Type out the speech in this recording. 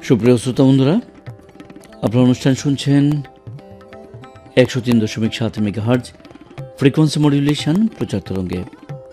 সুপ্রিয় শ্রোতা বন্ধুরা, আপনারা অনুষ্ঠান শুনছেন 103.7 মেগাহার্জ ফ্রিকোয়েন্সি মডুলেশন প্রচার তরঙ্গে।